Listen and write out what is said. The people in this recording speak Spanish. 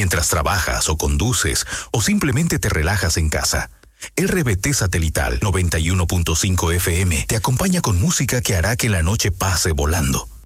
mientras trabajas o conduces o simplemente te relajas en casa. RBT Satelital 91.5 FM te acompaña con música que hará que la noche pase volando.